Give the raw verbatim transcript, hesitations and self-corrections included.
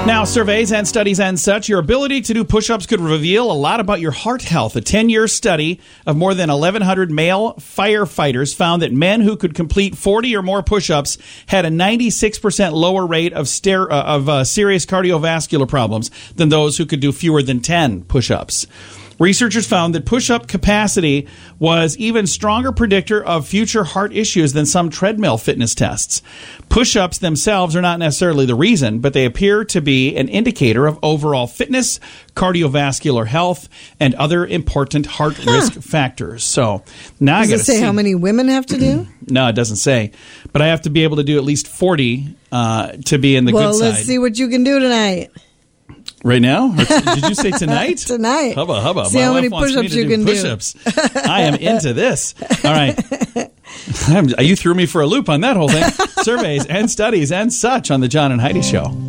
Now, surveys and studies and such, your ability to do push-ups could reveal a lot about your heart health. A ten-year study of more than eleven hundred male firefighters found that men who could complete forty or more push-ups had a ninety-six percent lower rate of, stare, uh, of uh, serious cardiovascular problems than those who could do fewer than ten push-ups. Researchers found that push-up capacity was even stronger predictor of future heart issues than some treadmill fitness tests. Push-ups themselves are not necessarily the reason, but they appear to be an indicator of overall fitness, cardiovascular health, and other important heart huh. risk factors. So now Does I got it to say see how many women have to do? No, it doesn't say. But I have to be able to do at least forty uh, to be in the well, good side. Well, let's see what you can do tonight. Right now? Or t- did you say tonight? Tonight. Hubba, hubba. See My how wife many wants push-ups me to you do can push-ups. do. I am into this. All right. I'm, you threw me for a loop on that whole thing. Surveys and studies and such on the John and Heidi Show.